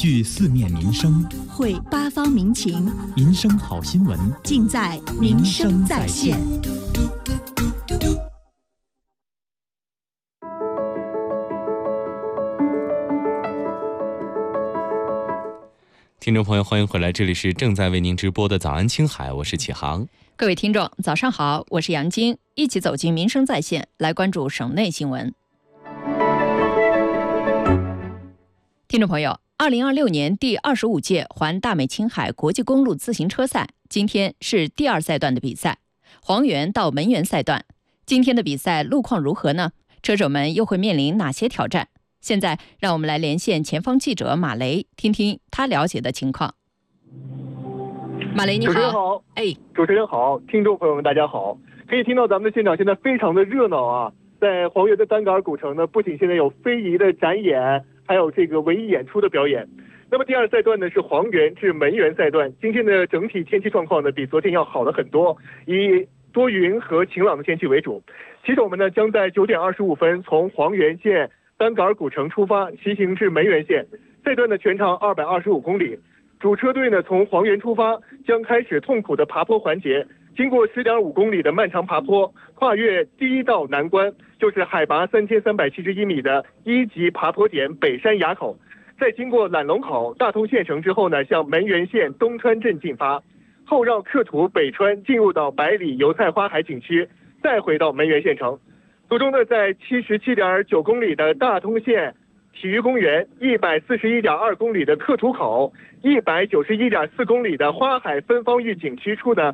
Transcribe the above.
聚四面民生， 汇八方民情， 民生好新闻尽在民生在线。 听众朋友，欢迎回来，这里是正在为您直播的早安青海，我是启航。 各位听众早上好，我是杨晶，一起走进民生在线，来关注省内新闻。听众朋友，2026年第25届环大美青海国际公路自行车赛今天是第2赛段的比赛，黄原到门源赛段。今天的比赛路况如何呢？车手们又会面临哪些挑战？现在让我们来连线前方记者马雷，听听他了解的情况。马雷你好。 主持人好。主持人好，听众朋友们大家好。可以听到咱们的现场现在非常的热闹啊，在黄原的丹格尔古城呢，不仅现在有非遗的展演，还有这个文艺演出的表演。那么第2赛段呢是黄原至门源赛段，今天的整体天气状况呢比昨天要好了很多，以多云和晴朗的天气为主。骑手们呢将在9点25分从黄原县丹格尔古城出发，骑行至门源县。赛段的全长225公里。主车队呢从黄原出发，将开始痛苦的爬坡环节。经过10.5公里的漫长爬坡，跨越第1道难关，就是海拔3371米的1级爬坡点北山垭口。再经过揽龙口、大通县城之后呢，向门源县东川镇进发，后绕克图北川，进入到百里油菜花海景区，再回到门源县城。途中呢，在77.9公里的大通县体育公园、141.2公里的克图口、191.4公里的花海分芳峪景区处呢，